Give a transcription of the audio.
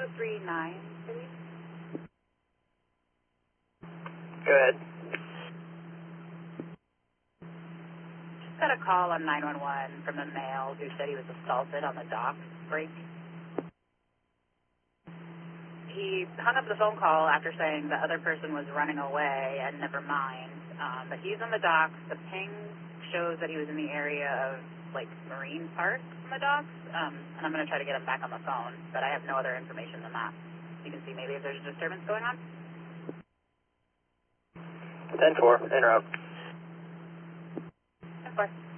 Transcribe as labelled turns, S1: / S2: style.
S1: 039, please.
S2: Go ahead.
S1: Just got a call on 911 from a male who said he was assaulted on the dock break. He hung up the phone call after saying the other person was running away and never mind. But he's on the docks. The ping shows that he was in the area of, like, Marine Park on the docks. And I'm going to try to get him back on the phone, but I have no other information than that. You can see maybe if there's a disturbance going on.
S2: 10-4, en route.
S1: 10-4.